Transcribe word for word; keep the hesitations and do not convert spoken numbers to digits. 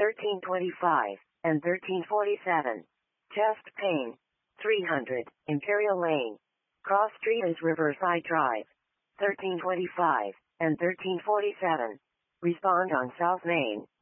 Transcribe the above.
thirteen twenty-five, and thirteen forty-seven. Chest pain. three hundred, Imperial Lane. Cross Street is Riverside Drive. thirteen twenty-five, and thirteen forty-seven. Respond on South Main.